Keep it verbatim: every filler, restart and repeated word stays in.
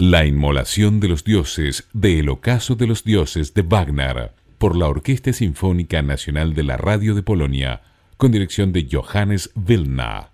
La inmolación de los dioses de El ocaso de los dioses de Wagner, por la Orquesta Sinfónica Nacional de la Radio de Polonia, con dirección de Johannes Wilna.